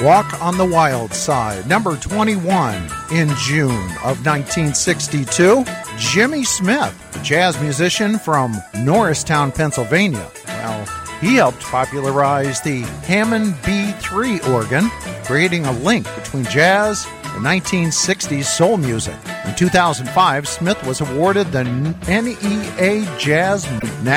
Walk on the Wild Side, number 21 in June of 1962. Jimmy Smith, a jazz musician from Norristown, Pennsylvania. Well, he helped popularize the Hammond B3 organ, creating a link between jazz and 1960s soul music. In 2005, Smith was awarded the NEA Jazz